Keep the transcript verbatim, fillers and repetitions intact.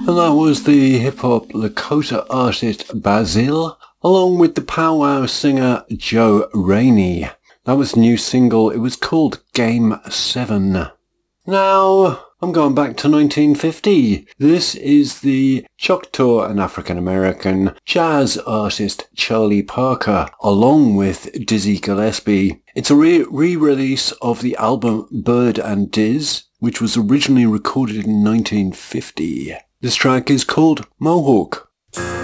And that was the hip-hop Lakota artist Basil, along with the powwow singer Joe Rainey. That was a new single. It was called Game seven. Now, I'm going back to nineteen fifty. This is the Choctaw and African-American jazz artist Charlie Parker, along with Dizzy Gillespie. It's a re- re-release of the album Bird and Diz, which was originally recorded in nineteen fifty. This track is called Mohawk.